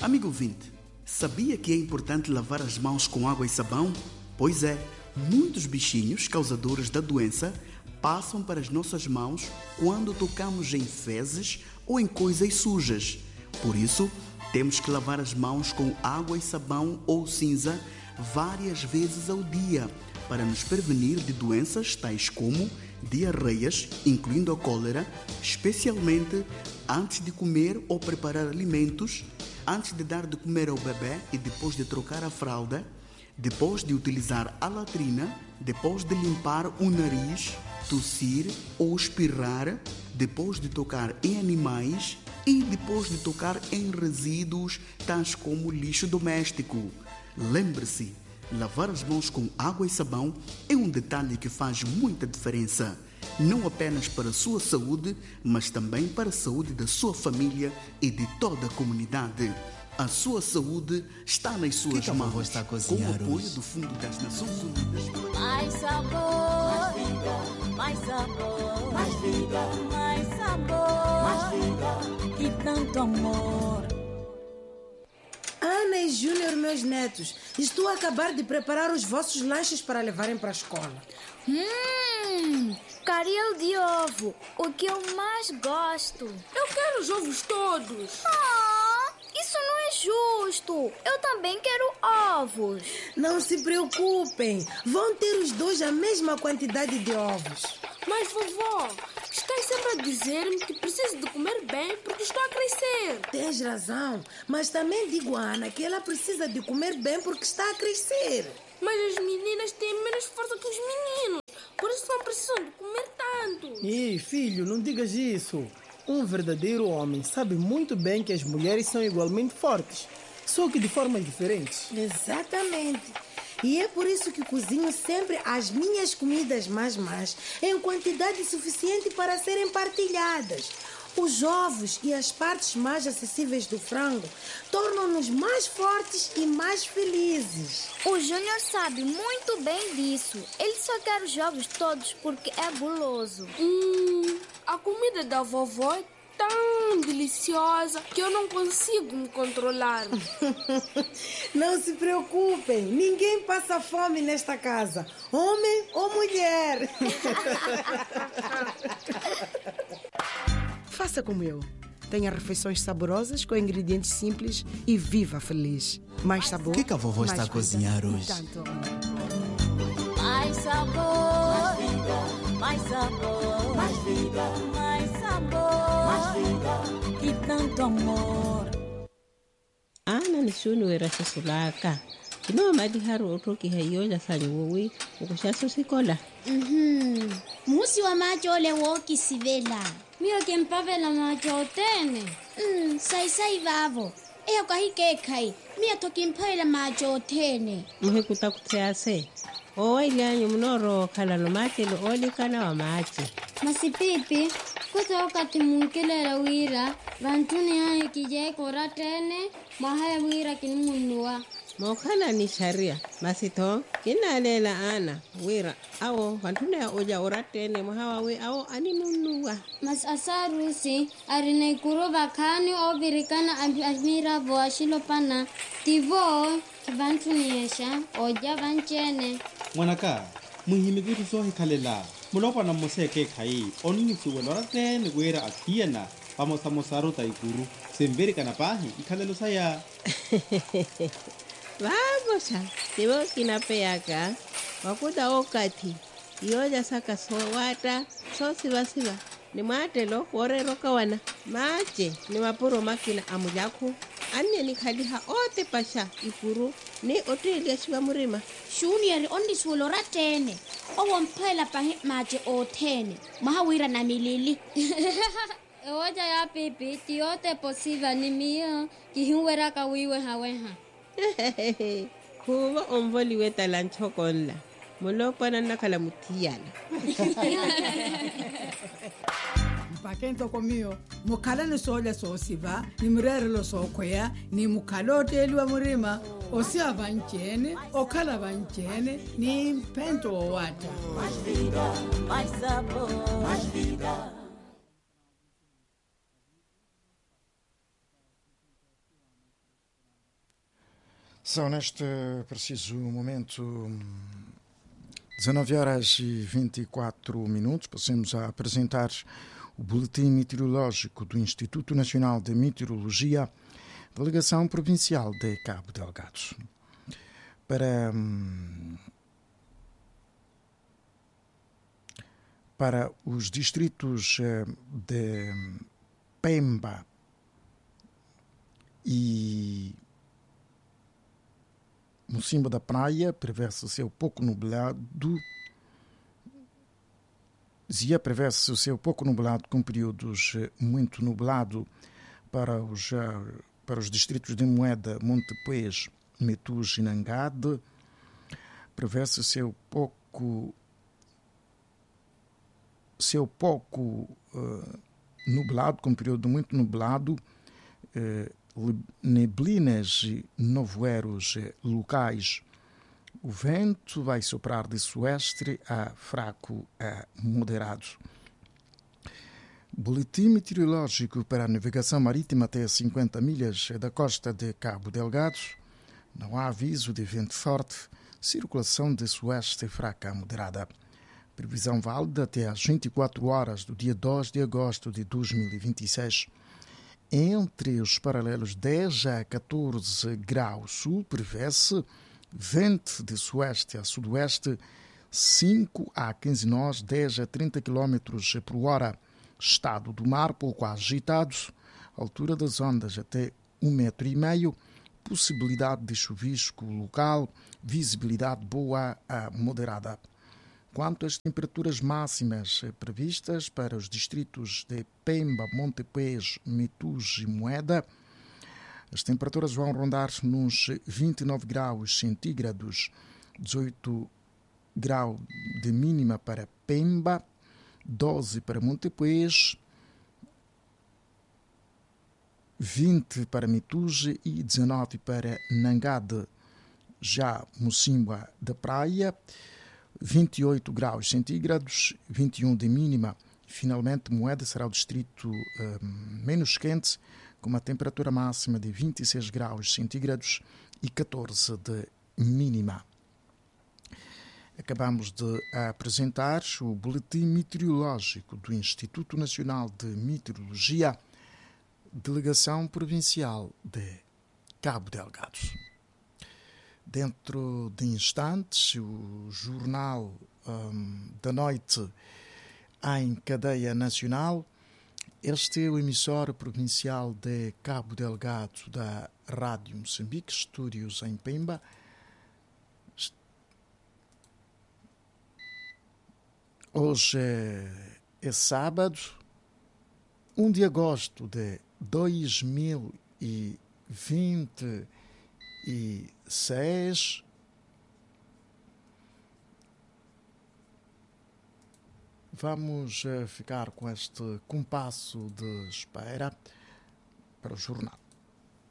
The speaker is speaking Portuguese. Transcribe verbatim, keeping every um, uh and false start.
Amigo ouvinte, sabia que é importante lavar as mãos com água e sabão? Pois é, muitos bichinhos causadores da doença passam para as nossas mãos quando tocamos em fezes ou em coisas sujas. Por isso, temos que lavar as mãos com água e sabão ou cinza várias vezes ao dia para nos prevenir de doenças tais como diarreias, incluindo a cólera, especialmente antes de comer ou preparar alimentos, antes de dar de comer ao bebê e depois de trocar a fralda, depois de utilizar a latrina, depois de limpar o nariz, tossir ou espirrar, depois de tocar em animais e depois de tocar em resíduos tais como lixo doméstico. Lembre-se, lavar as mãos com água e sabão é um detalhe que faz muita diferença, não apenas para a sua saúde, mas também para a saúde da sua família e de toda a comunidade. A sua saúde está nas suas que mãos, está a com o cozinhar apoio hoje? do Fundo das Nações Unidas. Mais sabor, mais vida, mais sabor, mais vida, mais sabor, mais vida e tanto amor. Ana e Júnior, meus netos, estou a acabar de preparar os vossos lanches para levarem para a escola. Hum, caril de ovo, o que eu mais gosto. Eu quero os ovos todos. Ah, isso não é justo. Eu também quero ovos. Não se preocupem, vão ter os dois a mesma quantidade de ovos. Mas, vovó, estás sempre a dizer-me que preciso de comer bem porque estou a crescer. Tens razão, mas também digo a Ana que ela precisa de comer bem porque está a crescer. Mas as meninas têm menos força que os meninos, por isso não precisam de comer tanto. Ei, filho, não digas isso. Um verdadeiro homem sabe muito bem que as mulheres são igualmente fortes, só que de formas diferentes. Exatamente. E é por isso que cozinho sempre as minhas comidas mais más em quantidade suficiente para serem partilhadas. Os ovos e as partes mais acessíveis do frango tornam-nos mais fortes e mais felizes. O Júnior sabe muito bem disso. Ele só quer os ovos todos porque é guloso. Hum, a comida da vovó é tão deliciosa que eu não consigo me controlar. Não se preocupem, ninguém passa fome nesta casa, homem ou mulher. Faça como eu. Tenha refeições saborosas com ingredientes simples e viva feliz. Mais sabor. O que, que a vovó está a cozinhar hoje? Tanto. Mais sabor, mais vida, mais sabor, mais vida, mais sabor, mais vida e tanto amor. Ana ni shunu era sasulaka. Kino madi haru otoki hayo ya sanyowi ukushaso sikola. Mhm. Musi wa macho ole woki sivela. Mio ke mpavela macho tene. Mm, sai sai vavo. Eyo kahike kai. Mio toki mpavela macho tene. Muhe kutakutease. O ilyanyo mnoro kala no mate lo oli kana wa mate. Masipipi, kuta wakati munkelela wira, vantuni hae kije kora tene, mahaya wira kinimunua. Mokana ni sharia, masito, kina lela ana, wira, awo, vantuni ya oja ora tene, mahawa we, awo, animunua. Mas asarusi, arine kuro bakani o virikana amira voa shilopana, tivo, kivantuni yesha, oja vanchene. Mwanaka, muhimigitu sohi kalela. Mulopa na moseke kai, onini suwelora tene wera akiana, vamos a mosaro taikuru, semberi kanapahi, ikalelo saya. Vamos a, tibo kinapeaka, wakuda okati, yoja saka sowata, so siva siva, ni matelo, wore roka wana, mache, ni mapuro makina amujaku, ane ni kadiha ote pasha, ikuru, ni oteli ya shiva murima. Junior ondi suolora tene, owo mpela pahe mache o tene, mahawira na milili. Ewoja ya pipi, tiote posiva ni mia, kihiwera kawiwe haweha. Kuwa omboli weta lancho konla, mulopa na nakala mutiyala. Mpakento komio, mukala ni soja so siva, ni mrere lo so kwea, ni mukala oteli wa murima, osia vanchene, okala vanchene, ni pento o wata. Mais vida, mais sabor, mais vida. São neste preciso momento dezanove horas e vinte e quatro minutos. Passemos a apresentar o boletim meteorológico do Instituto Nacional de Meteorologia, Delegação Provincial de Cabo Delgado. Para, para os distritos de Pemba e Mocimboa da Praia, prevê-se céu pouco nublado. Zia prevê-se o céu pouco nublado com períodos muito nublado para os, para os distritos de Moeda, Montepuez, Metus e Nangade. Prevê-se céu pouco, céu pouco uh, nublado com período muito nublado, uh, neblinas e nevoeiros locais. O vento vai soprar de sueste a fraco a moderado. Boletim meteorológico para a navegação marítima até cinquenta milhas da costa de Cabo Delgado. Não há aviso de vento forte, circulação de sueste fraca a moderada. Previsão válida até às vinte e quatro horas do dia dois de agosto de dois mil e vinte e seis. Entre os paralelos dez a catorze graus sul, prevê-se vento de sueste a sudoeste, cinco a quinze nós, dez a trinta quilômetros por hora. Estado do mar pouco agitado, altura das ondas até um metro e meio, possibilidade de chuvisco local, visibilidade boa a moderada. Quanto às temperaturas máximas previstas para os distritos de Pemba, Montepuez, Metus e Moeda, as temperaturas vão rondar nos vinte e nove graus centígrados, dezoito graus de mínima para Pemba, doze para Montepuez, vinte para Metus e dezenove para Nangade. Já Mocimboa da Praia, vinte e oito graus centígrados, vinte e um de mínima. Finalmente, Moeda será o distrito um, menos quente, com uma temperatura máxima de vinte e seis graus centígrados e catorze de mínima. Acabamos de apresentar o boletim meteorológico do Instituto Nacional de Meteorologia, Delegação Provincial de Cabo Delgado. Dentro de instantes, o Jornal um, da Noite em cadeia nacional. Este é o emissor provincial de Cabo Delgado da Rádio Moçambique, estúdios em Pemba. Hoje é, é sábado, um de agosto de dois mil e vinte e seis. Vamos ficar com este compasso de espera para o jornal.